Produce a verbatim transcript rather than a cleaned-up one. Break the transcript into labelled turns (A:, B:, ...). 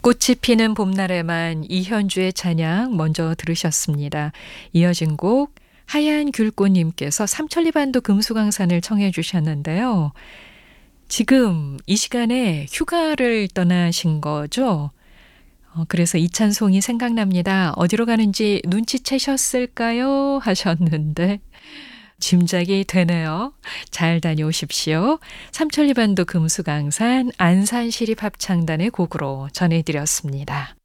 A: 꽃이 피는 봄날에만 이현주의 찬양 먼저 들으셨습니다. 이어진 곡 하얀 귤꽃님께서 삼천리반도 금수강산을 청해 주셨는데요. 지금 이 시간에 휴가를 떠나신 거죠? 어, 그래서 이 찬송이 생각납니다. 어디로 가는지 눈치채셨을까요? 하셨는데 짐작이 되네요. 잘 다녀오십시오. 삼천리반도 금수강산 안산시립합창단의 곡으로 전해드렸습니다.